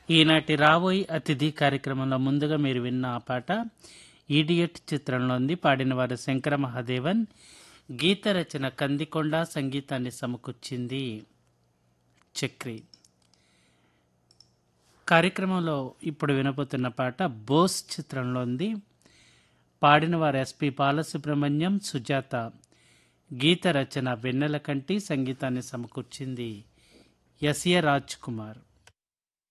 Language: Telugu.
ఈనాటి రాబోయ్ అతిథి కార్యక్రమంలో ముందుగా మీరు విన్న ఆ పాట ఈడియట్ చిత్రంలో ఉంది. పాడిన వారు శంకర మహాదేవన్, గీత రచన కందికొండ, సంగీతాన్ని సమకూర్చింది చక్రి. కార్యక్రమంలో ఇప్పుడు వినబోతున్న పాట బోస్ చిత్రంలో ఉంది. పాడిన వారు ఎస్పి బాలసుబ్రహ్మణ్యం, సుజాత, గీత రచన వెన్నెల కంటి, సంగీతాన్ని సమకూర్చింది ఎస్ఏ రాజ్ కుమార్.